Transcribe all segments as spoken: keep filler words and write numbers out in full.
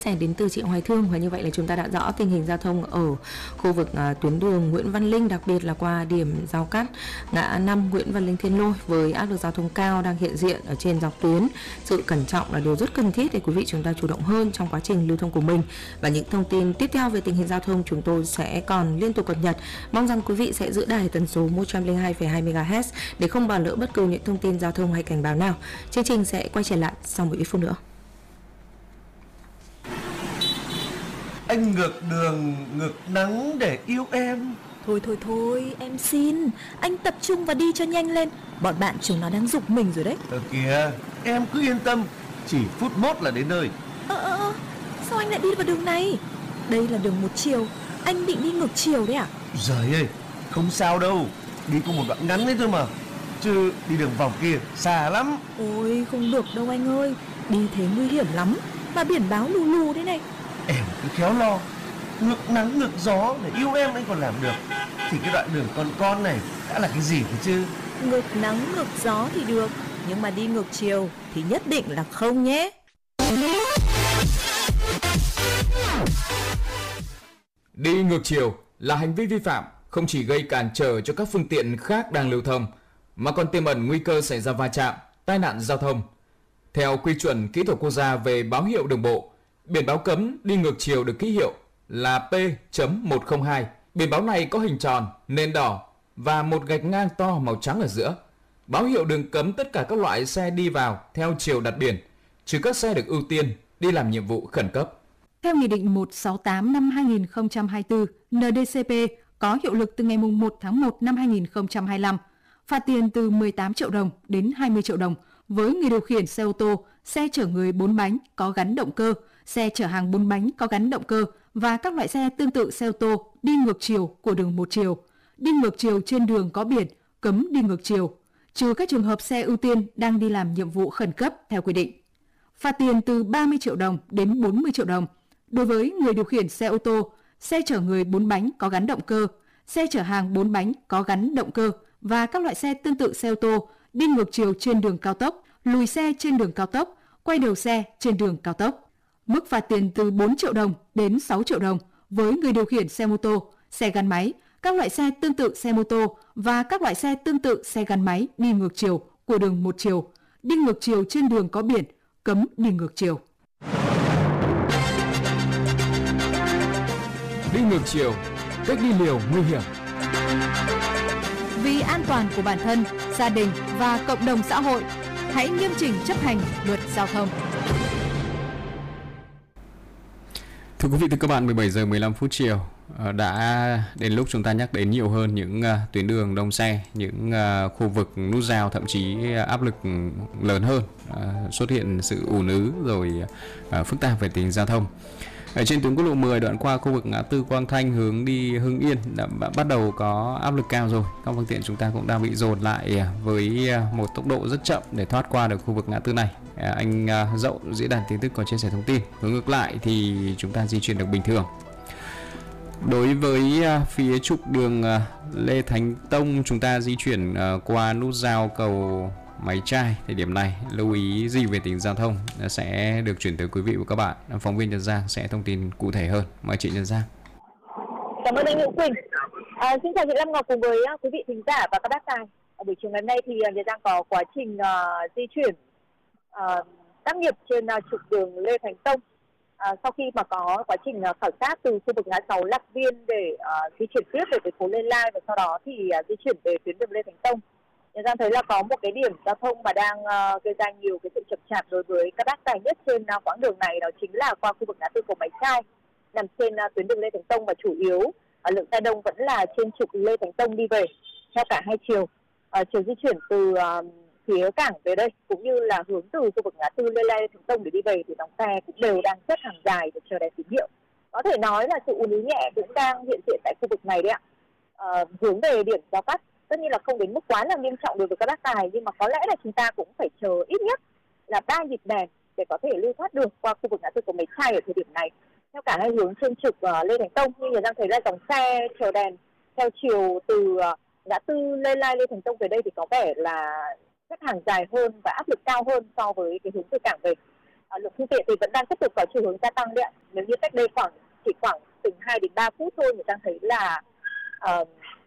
Sẽ đến từ chị Hoài Thương, và như vậy là chúng ta đã rõ tình hình giao thông ở khu vực à, tuyến đường Nguyễn Văn Linh, đặc biệt là qua điểm giao cắt ngã năm Nguyễn Văn Linh Thiên Lôi với áp lực giao thông cao đang hiện diện ở trên dọc tuyến. Sự cẩn trọng là điều rất cần thiết để quý vị chúng ta chủ động hơn trong quá trình lưu thông của mình. Và những thông tin tiếp theo về tình hình giao thông chúng tôi sẽ còn liên tục cập nhật. Mong rằng quý vị sẽ giữ đài tần số một trăm lẻ hai phẩy hai mê ga héc để không bỏ lỡ bất cứ những thông tin giao thông hay cảnh báo nào. Chương trình sẽ quay trở lại sau một ít phút nữa. Anh ngược đường, ngược nắng để yêu em. Thôi thôi thôi, em xin. Anh tập trung và đi cho nhanh lên. Bọn bạn chúng nó đang giục mình rồi đấy. Ờ kìa, em cứ yên tâm. Chỉ phút mốt là đến nơi. Ơ ơ ơ, sao anh lại đi vào đường này? Đây là đường một chiều. Anh định đi ngược chiều đấy à? Giời ơi, không sao đâu. Đi có một đoạn ngắn đấy thôi mà. Chứ đi đường vòng kia xa lắm. Ôi không được đâu anh ơi. Đi thế nguy hiểm lắm. Mà biển báo lù lù thế này. Em cứ khéo lo. Ngược nắng ngược gió để yêu em anh còn làm được. Thì cái đoạn đường con con này đã là cái gì thế chứ? Ngược nắng ngược gió thì được, nhưng mà đi ngược chiều thì nhất định là không nhé. Đi ngược chiều là hành vi vi phạm không chỉ gây cản trở cho các phương tiện khác đang lưu thông, mà còn tiềm ẩn nguy cơ xảy ra va chạm, tai nạn giao thông. Theo quy chuẩn kỹ thuật quốc gia về báo hiệu đường bộ, biển báo cấm đi ngược chiều được ký hiệu là P một không hai. Biển báo này có hình tròn, nền đỏ và một gạch ngang to màu trắng ở giữa. Báo hiệu đường cấm tất cả các loại xe đi vào theo chiều đặt biển, trừ các xe được ưu tiên đi làm nhiệm vụ khẩn cấp. Theo Nghị định một trăm sáu mươi tám năm hai nghìn không trăm hai mươi tư N D C P có hiệu lực từ ngày một tháng một năm hai nghìn không trăm hai mươi lăm, phạt tiền từ mười tám triệu đồng đến hai mươi triệu đồng với người điều khiển xe ô tô, xe chở người bốn bánh có gắn động cơ, xe chở hàng bốn bánh có gắn động cơ và các loại xe tương tự xe ô tô đi ngược chiều của đường một chiều, đi ngược chiều trên đường có biển, cấm đi ngược chiều, trừ các trường hợp xe ưu tiên đang đi làm nhiệm vụ khẩn cấp theo quy định. Phạt tiền từ ba mươi triệu đồng đến bốn mươi triệu đồng đối với người điều khiển xe ô tô, xe chở người bốn bánh có gắn động cơ, xe chở hàng bốn bánh có gắn động cơ và các loại xe tương tự xe ô tô đi ngược chiều trên đường cao tốc, lùi xe trên đường cao tốc, quay đầu xe trên đường cao tốc. Mức phạt tiền từ bốn triệu đồng đến sáu triệu đồng với người điều khiển xe mô tô, xe gắn máy, các loại xe tương tự xe mô tô và các loại xe tương tự xe gắn máy đi ngược chiều của đường một chiều, đi ngược chiều trên đường có biển, cấm đi ngược chiều. Đi ngược chiều, cách đi liều nguy hiểm. Vì an toàn của bản thân, gia đình và cộng đồng xã hội, hãy nghiêm chỉnh chấp hành luật giao thông. Thưa quý vị, thưa các bạn, mười bảy giờ mười lăm phút chiều đã đến lúc chúng ta nhắc đến nhiều hơn những tuyến đường đông xe, những khu vực nút giao, thậm chí áp lực lớn hơn, xuất hiện sự ùn ứ rồi phức tạp về tình hình giao thông. Ở trên tuyến quốc lộ mười đoạn qua khu vực ngã tư Quang Thanh hướng đi Hưng Yên đã bắt đầu có áp lực cao rồi. Các phương tiện chúng ta cũng đang bị dồn lại với một tốc độ rất chậm để thoát qua được khu vực ngã tư này. Anh Dậu, diễn đàn tin tức có chia sẻ thông tin. Hướng ngược lại thì chúng ta di chuyển được bình thường. Đối với phía trục đường Lê Thánh Tông, chúng ta di chuyển qua nút giao cầu Máy Trai. Thời điểm này lưu ý gì về tình giao thông sẽ được chuyển tới quý vị và các bạn. Phóng viên Nhật Giang sẽ thông tin cụ thể hơn. Mời chị Nhật Giang. Cảm ơn anh Hữu Quỳnh. À, xin chào chị Lâm Ngọc cùng với quý vị thính giả và các bác tài. Ở buổi chiều ngày hôm nay thì Nhật Giang có quá trình uh, di chuyển uh, tác nghiệp trên uh, trục đường Lê Thánh Tông. À, sau khi mà có quá trình uh, khảo sát từ khu vực ngã sáu Lạc Viên để uh, di chuyển tiếp về tuyến phố Lê Lai và sau đó thì uh, di chuyển về tuyến đường Lê Thánh Tông. Nhật Giang thấy là có một cái điểm giao thông mà đang uh, gây ra nhiều cái sự chậm chạp đối với các bác tài nhất trên uh, quãng đường này, đó chính là qua khu vực ngã tư cầu Máy Trai nằm trên uh, tuyến đường Lê Thánh Tông, và chủ yếu uh, lượng xe đông vẫn là trên trục Lê Thánh Tông đi về theo cả hai chiều. Uh, chiều di chuyển từ uh, phía cảng về đây cũng như là hướng từ khu vực ngã tư Lê Lai Thánh Tông để đi về thì dòng xe cũng đều đang xếp hàng dài để chờ đèn tín hiệu. Có thể nói là sự ùn ứ nhẹ cũng đang hiện diện tại khu vực này đấy ạ. Uh, hướng về điểm giao cắt tất nhiên là không đến mức quá là nghiêm trọng đối với các bác tài, nhưng mà có lẽ là chúng ta cũng phải chờ ít nhất là ba nhịp đèn để có thể lưu thoát được qua khu vực ngã tư cầu Máy Trai ở thời điểm này theo cả hai hướng trên trục uh, Lê Thánh Tông. Nhưng người đang thấy là dòng xe chờ đèn theo chiều từ uh, ngã tư Lê Lai Lê Thánh Tông về đây thì có vẻ là xếp hàng dài hơn và áp lực cao hơn so với cái hướng từ cảng về. À, lượng phương tiện thì vẫn đang tiếp tục có chiều hướng gia tăng đấy ạ. Nếu như cách đây khoảng chỉ khoảng từ hai đến ba phút thôi, người ta thấy là uh,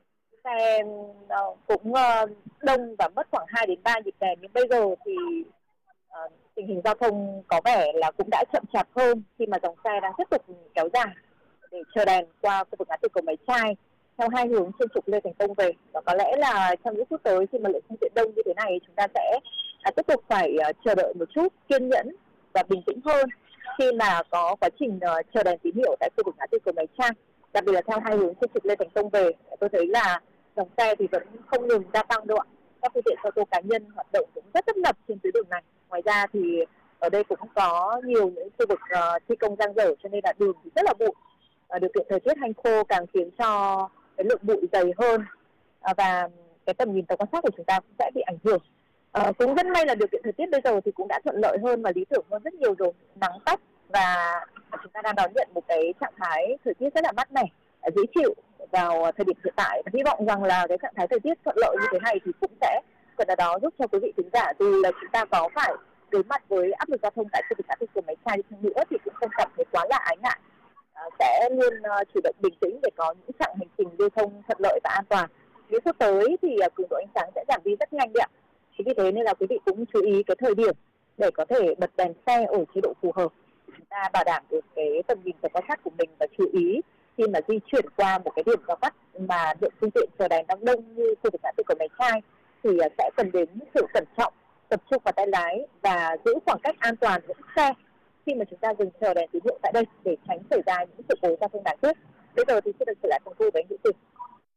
xe uh, cũng uh, đông và mất khoảng hai đến ba nhịp đèn, nhưng bây giờ thì uh, tình hình giao thông có vẻ là cũng đã chậm chạp hơn khi mà dòng xe đang tiếp tục kéo dài để chờ đèn qua khu vực ngã tư cầu Máy Trai theo hai hướng trên trục Lê Thánh Tông về. Và có lẽ là trong những phút tới, khi mà lượng phương tiện đông như thế này, chúng ta sẽ uh, tiếp tục phải uh, chờ đợi một chút, kiên nhẫn và bình tĩnh hơn khi mà có quá trình uh, chờ đèn tín hiệu tại khu vực ngã tư cầu Máy Trai, đặc biệt là theo hai hướng trên trục Lê Thánh Tông về. Tôi thấy là dòng xe thì vẫn không ngừng gia tăng đâu ạ. Các phương tiện ô tô cá nhân hoạt động cũng rất tấp nập trên tuyến đường này. Ngoài ra thì ở đây cũng có nhiều những khu vực uh, thi công dang dở, cho nên là đường thì rất là bụi. Uh, điều kiện thời tiết hanh khô càng khiến cho cái lượng bụi dày hơn, uh, và cái tầm nhìn tầm quan sát của chúng ta cũng sẽ bị ảnh hưởng. Uh, cũng rất may là điều kiện thời tiết bây giờ thì cũng đã thuận lợi hơn và lý tưởng hơn rất nhiều rồi, nắng tắt, và chúng ta đang đón nhận một cái trạng thái thời tiết rất là mát mẻ, dễ chịu vào thời điểm hiện tại. Và hy vọng rằng là cái trạng thái thời tiết thuận lợi như thế này thì cũng sẽ phần nào đó giúp cho quý vị thính giả, dù là chúng ta có phải đối mặt với áp lực giao thông tại khu vực ngã tư cầu Máy Trai đi chăng nữa, thì cũng không cảm thấy quá là ái ngại, à, sẽ luôn uh, chủ động bình tĩnh để có những chặng hành trình lưu thông thuận lợi và an toàn. Những phút tới thì uh, cường độ ánh sáng sẽ giảm đi rất nhanh đấy ạ. Chính vì thế nên là quý vị cũng chú ý cái thời điểm để có thể bật đèn xe ở chế độ phù hợp. Chúng ta bảo đảm được cái tầm nhìn tầm quan sát của mình, và chú ý khi mà di chuyển qua một cái điểm giao cắt mà lượng phương tiện chờ đèn đang đông như khu vực ngã tư cầu Máy Trai thì sẽ cần đến sự cẩn trọng, tập trung vào tay lái và giữ khoảng cách an toàn với xe khi mà chúng ta dừng chờ đèn tín hiệu tại đây, để tránh xảy ra những sự cố giao thông đáng tiếc. Bây giờ thì sẽ được trở lại phòng thu với anh Hữu Tình.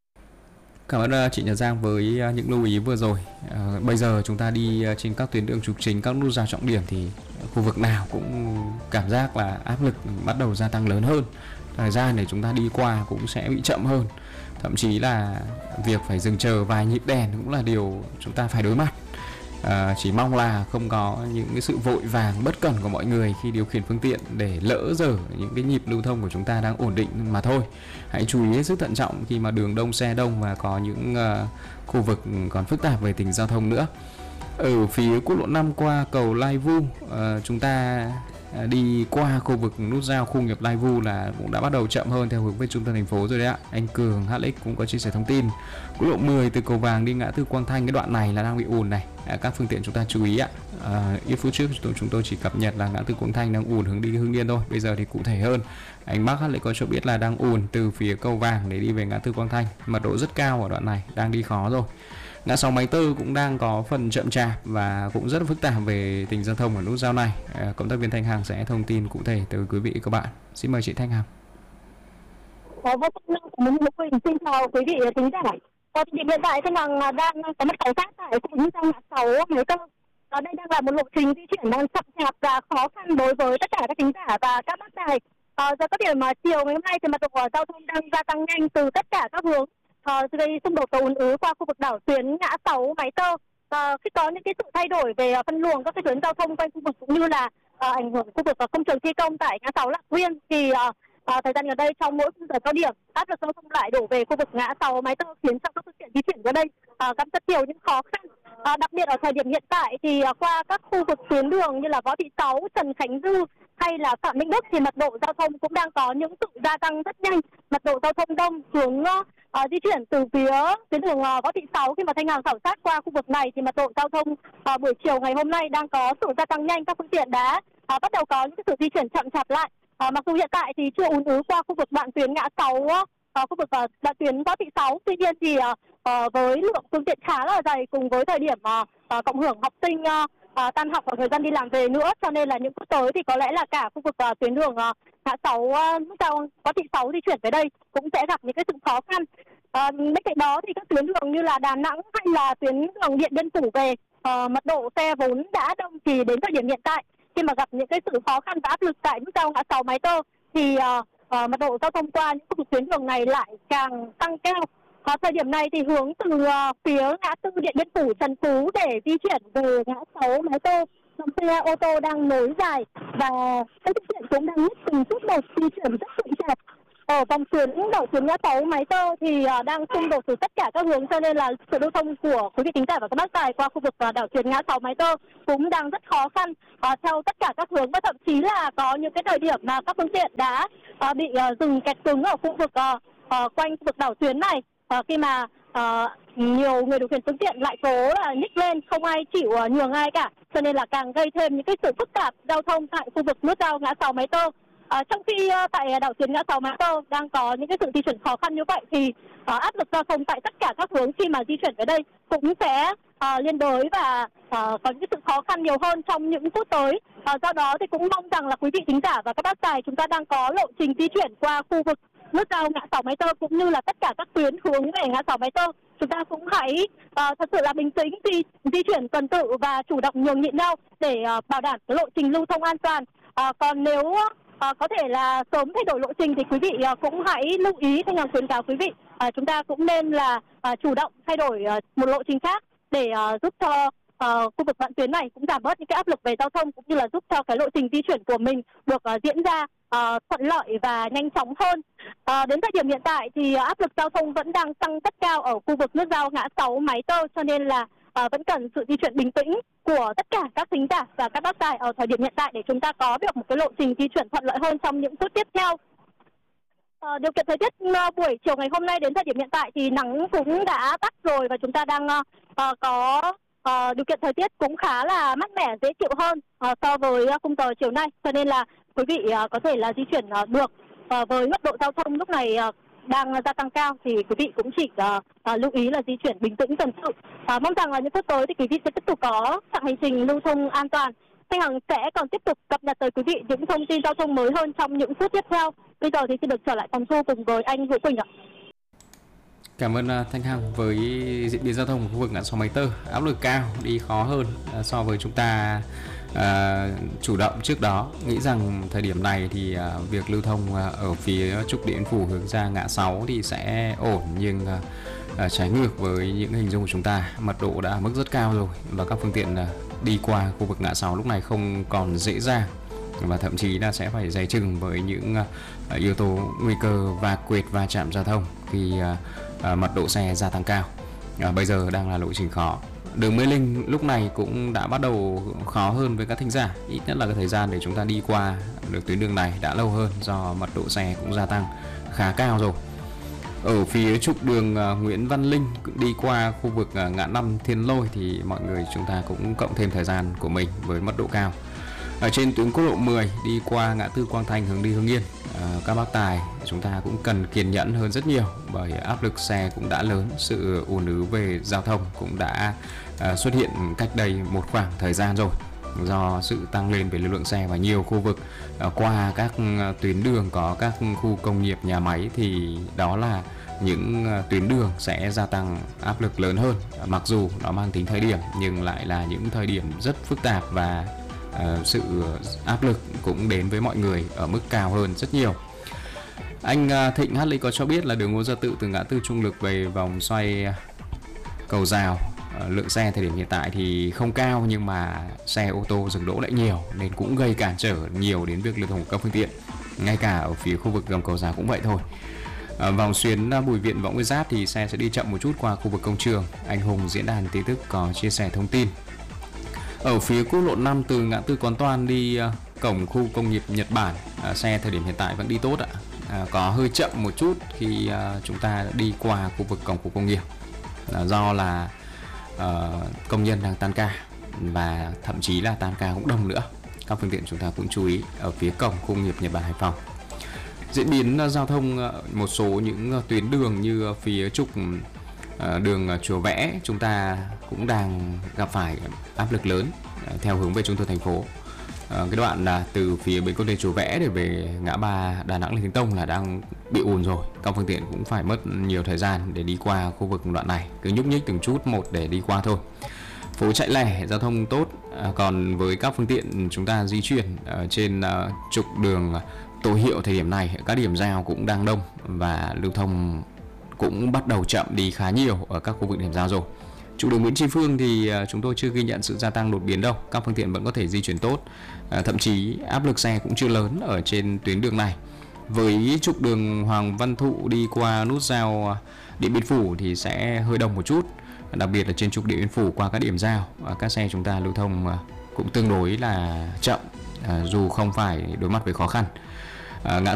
Cảm ơn chị Nhật Giang với những lưu ý vừa rồi. À, bây giờ chúng ta đi trên các tuyến đường trục chính, các nút giao trọng điểm thì khu vực nào cũng cảm giác là áp lực bắt đầu gia tăng lớn hơn. Thời gian để chúng ta đi qua cũng sẽ bị chậm hơn. Thậm chí là việc phải dừng chờ vài nhịp đèn cũng là điều chúng ta phải đối mặt. À, chỉ mong là không có những cái sự vội vàng bất cẩn của mọi người khi điều khiển phương tiện để lỡ dở những cái nhịp lưu thông của chúng ta đang ổn định mà thôi. Hãy chú ý hết sức thận trọng khi mà đường đông xe đông và có những uh, khu vực còn phức tạp về tình giao thông nữa. Ở phía quốc lộ năm qua cầu Lai Vu, uh, chúng ta đi qua khu vực nút giao khu nghiệp Lai Vu là cũng đã bắt đầu chậm hơn theo hướng về trung tâm thành phố rồi đấy ạ. Anh Cường hát ích cũng có chia sẻ thông tin. Quốc lộ mười từ cầu Vàng đi ngã tư Quang Thanh, cái đoạn này là đang bị ùn này. À, các phương tiện chúng ta chú ý ạ. À, ít phút trước chúng tôi, chúng tôi chỉ cập nhật là ngã tư Quang Thanh đang ùn hướng đi Hưng Yên thôi. Bây giờ thì cụ thể hơn, anh Bắc hát lại có cho biết là đang ùn từ phía cầu Vàng để đi về ngã tư Quang Thanh. Mật độ rất cao ở đoạn này, đang đi khó rồi. Ngã sáu Máy Tơ cũng đang có phần chậm chạp và cũng rất là phức tạp về tình giao thông ở nút giao này. À, cộng tác viên Thanh Hằng sẽ thông tin cụ thể tới quý vị và các bạn. Xin mời chị Thanh Hằng. Vâng, xin chào quý vị thính giả. Ở thời điểm hiện tại Thanh Hằng đang có mặt khảo sát tại khu nút giao ngã sáu Máy Tơ. Ở đây đang là một lộ trình di chuyển đang chậm chạp và khó khăn đối với tất cả các thính giả và các bác tài. À, do các điểm mà chiều ngày hôm nay thì mật độ giao thông đang gia tăng nhanh từ tất cả các hướng, gây xung đột và ùn ứ qua khu vực đảo tuyến ngã sáu Máy Tơ. À, khi có những cái sự thay đổi về phân luồng các cái tuyến giao thông quanh khu vực cũng như là à, ảnh hưởng khu vực công trường thi công tại ngã sáu Lạc Nguyên, thì à, à, thời gian gần đây trong mỗi giờ cao điểm áp lực giao thông lại đổ về khu vực ngã sáu Máy Tơ, khiến cho các phương tiện di chuyển qua đây à, gặp rất nhiều những khó khăn. À, đặc biệt ở thời điểm hiện tại thì à, qua các khu vực tuyến đường như là Võ Thị Sáu, Trần Khánh Dư hay là Phạm Minh Đức thì mật độ giao thông cũng đang có những sự gia tăng rất nhanh. Mật độ giao thông đông hướng uh, di chuyển từ phía tuyến đường uh, Võ Thị Sáu. Khi mà Thanh Hằng khảo sát qua khu vực này thì mật độ giao thông uh, buổi chiều ngày hôm nay đang có sự gia tăng nhanh. Các phương tiện đã uh, bắt đầu có những sự di chuyển chậm chạp lại. Uh, mặc dù hiện tại thì chưa ùn ứ qua khu vực đoạn tuyến ngã sáu, uh, khu vực uh, đoạn tuyến Võ Thị Sáu. Tuy nhiên thì uh, uh, với lượng phương tiện khá là dày cùng với thời điểm uh, uh, cộng hưởng học sinh uh, À, tan học và người dân đi làm về nữa, cho nên là những phút tới thì có lẽ là cả khu vực uh, tuyến đường uh, ngã sáu nút giao Võ Thị Sáu di chuyển tới đây cũng sẽ gặp những cái sự khó khăn. À, bên cạnh đó thì các tuyến đường như là Đà Nẵng hay là tuyến đường Điện Biên Phủ về, uh, mật độ xe vốn đã đông thì đến thời điểm hiện tại khi mà gặp những cái sự khó khăn và áp lực tại nút giao ngã sáu Máy Tơ thì uh, uh, mật độ giao thông qua những khu vực tuyến đường này lại càng tăng cao. Ở thời điểm này thì hướng từ uh, phía ngã tư Điện Biên Phủ, Trần Phú để di chuyển về ngã sáu Máy Tơ, dòng xe ô tô đang nối dài và các phương tiện cũng đang nhất từng chút một di chuyển rất chậm chạp. ở vòng xuyến đảo xuyến ngã sáu Máy Tơ thì uh, đang xung đột từ tất cả các hướng, cho nên là sự lưu thông của quý vị thính giả và các bác tài qua khu vực uh, đảo xuyến ngã sáu Máy Tơ cũng đang rất khó khăn uh, theo tất cả các hướng, và thậm chí là có những cái thời điểm mà các phương tiện đã uh, bị uh, dừng kẹt cứng ở khu vực uh, uh, quanh khu vực đảo xuyến này uh, khi mà uh, nhiều người điều khiển phương tiện lại cố là nhích lên, không ai chịu uh, nhường ai cả, cho nên là càng gây thêm những cái sự phức tạp giao thông tại khu vực nút giao ngã sáu Máy Tơ. À, trong khi uh, tại đảo xuyến ngã sáu Máy Tơ đang có những cái sự di chuyển khó khăn như vậy thì uh, áp lực giao thông tại tất cả các hướng khi mà di chuyển về đây cũng sẽ uh, liên đới và uh, có những sự khó khăn nhiều hơn trong những phút tới. Uh, do đó thì cũng mong rằng là quý vị thính giả và các bác tài chúng ta đang có lộ trình di chuyển qua khu vực nút giao ngã sáu Máy Tơ cũng như là tất cả các tuyến hướng về ngã sáu Máy Tơ, chúng ta cũng hãy uh, thật sự là bình tĩnh di, di chuyển tuần tự và chủ động nhường nhịn nhau để uh, bảo đảm cái lộ trình lưu thông an toàn. Uh, còn nếu À, có thể là sớm thay đổi lộ trình thì quý vị à, cũng hãy lưu ý, Thanh Hằng khuyến cáo quý vị à, chúng ta cũng nên là à, chủ động thay đổi à, một lộ trình khác để à, giúp cho à, khu vực đoạn tuyến này cũng giảm bớt những cái áp lực về giao thông, cũng như là giúp cho cái lộ trình di chuyển của mình được à, diễn ra à, thuận lợi và nhanh chóng hơn. À, đến thời điểm hiện tại thì à, áp lực giao thông vẫn đang tăng rất cao ở khu vực nút giao ngã sáu Máy Tơ, cho nên là à, vẫn cần sự di chuyển bình tĩnh của tất cả các thính giả và các bác tài ở thời điểm hiện tại để chúng ta có được một cái lộ trình di chuyển thuận lợi hơn trong những phút tiếp theo. À, điều kiện thời tiết uh, buổi chiều ngày hôm nay đến thời điểm hiện tại thì nắng cũng đã tắt rồi, và chúng ta đang uh, uh, có uh, điều kiện thời tiết cũng khá là mát mẻ, dễ chịu hơn uh, so với uh, khung giờ chiều nay, cho nên là quý vị uh, có thể là di chuyển uh, được. uh, với mật độ giao thông lúc này uh, đang gia tăng cao thì quý vị cũng chỉ uh, uh, lưu ý là di chuyển bình tĩnh tuần tự. Uh, mong rằng là những phút tới thì quý vị sẽ tiếp tục có chặng hành trình lưu thông an toàn. Thanh Hằng sẽ còn tiếp tục cập nhật tới quý vị những thông tin giao thông mới hơn trong những phút tiếp theo. Bây giờ thì xin được trở lại phòng thu cùng với anh Vũ Quỳnh ạ. Cảm ơn uh, Thanh Hằng. Với diễn biến giao thông của khu vực ngã sáu Máy Tơ áp lực cao, đi khó hơn uh, so với chúng ta uh, chủ động trước đó. Nghĩ rằng thời điểm này thì uh, việc lưu thông uh, ở phía trục Điện Biên Phủ hướng ra ngã sáu thì sẽ ổn, nhưng uh, uh, trái ngược với những hình dung của chúng ta, mật độ đã ở mức rất cao rồi và các phương tiện uh, đi qua khu vực ngã sáu lúc này không còn dễ dàng, và thậm chí là sẽ phải dè chừng với những uh, yếu tố nguy cơ va quệt va chạm giao thông khi uh, uh, mật độ xe gia tăng cao. Uh, bây giờ đang là lộ trình khó. Đường Mê Linh lúc này cũng đã bắt đầu khó hơn với các thính giả, ít nhất là cái thời gian để chúng ta đi qua được tuyến đường này đã lâu hơn do mật độ xe cũng gia tăng khá cao rồi. Ở phía trục đường uh, Nguyễn Văn Linh đi qua khu vực uh, ngã năm Thiên Lôi thì mọi người chúng ta cũng cộng thêm thời gian của mình với mật độ cao. Ở trên tuyến quốc lộ mười đi qua ngã tư Quang Thành hướng đi Hưng Yên, uh, các bác tài chúng ta cũng cần kiên nhẫn hơn rất nhiều, bởi áp lực xe cũng đã lớn, sự ùn ứ về giao thông cũng đã uh, xuất hiện cách đây một khoảng thời gian rồi. Do sự tăng lên về lưu lượng xe và nhiều khu vực uh, qua các uh, tuyến đường có các khu công nghiệp, nhà máy thì đó là những uh, tuyến đường sẽ gia tăng áp lực lớn hơn. Uh, mặc dù nó mang tính thời điểm nhưng lại là những thời điểm rất phức tạp và uh, sự áp lực cũng đến với mọi người ở mức cao hơn rất nhiều. Anh uh, Thịnh hát lê có cho biết là đường Ngô Gia Tự từ ngã tư Trung Lực về vòng xoay Cầu Rào, lượng xe thời điểm hiện tại thì không cao, nhưng mà xe ô tô dừng đỗ lại nhiều nên cũng gây cản trở nhiều đến việc lưu thông của các phương tiện. Ngay cả ở phía khu vực gầm Cầu Rào cũng vậy thôi. À, vòng xuyến Bùi Viện, Võ Nguyên Giáp thì xe sẽ đi chậm một chút qua khu vực công trường. Anh Hùng Diễn đàn Tin tức có chia sẻ thông tin. Ở phía quốc lộ năm từ ngã tư Quán Toan đi uh, cổng khu công nghiệp Nhật Bản, uh, xe thời điểm hiện tại vẫn đi tốt ạ. Uh, có hơi chậm một chút khi uh, chúng ta đi qua khu vực cổng khu công nghiệp, uh, do là Uh, công nhân đang tan ca và thậm chí là tan ca cũng đông nữa. Các phương tiện chúng ta cũng chú ý ở phía cổng khu công nghiệp Nhật Bản Hải Phòng. Diễn biến uh, giao thông uh, một số những uh, tuyến đường như uh, phía trục uh, đường uh, Chùa Vẽ chúng ta cũng đang gặp phải áp lực lớn uh, theo hướng về trung tâm thành phố. Uh, cái đoạn là uh, từ phía bến Côn Đê Chùa Vẽ để về ngã ba Đà Nẵng Lê Thánh Tông là đang bị ùn rồi. Các phương tiện cũng phải mất nhiều thời gian để đi qua khu vực đoạn này, cứ nhúc nhích từng chút một để đi qua thôi. Phố chạy lẻ giao thông tốt. À, còn với các phương tiện chúng ta di chuyển ở trên uh, trục đường Tô Hiệu thời điểm này, các điểm giao cũng đang đông và lưu thông cũng bắt đầu chậm đi khá nhiều ở các khu vực điểm giao rồi. Trục đường Nguyễn Tri Phương thì uh, chúng tôi chưa ghi nhận sự gia tăng đột biến đâu, các phương tiện vẫn có thể di chuyển tốt, uh, thậm chí áp lực xe cũng chưa lớn ở trên tuyến đường này. Với trục đường Hoàng Văn Thụ đi qua nút giao Điện Biên Phủ thì sẽ hơi đông một chút, đặc biệt là trên trục Điện Biên Phủ qua các điểm giao, các xe chúng ta lưu thông cũng tương đối là chậm, dù không phải đối mặt với khó khăn. Ngã